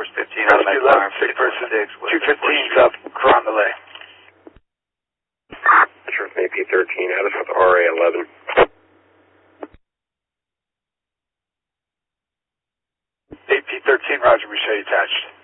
15 on that farm. 6 person 215's up, Cron delay. Sure, AP13, out of with RA11. AP13, roger, we show you attached.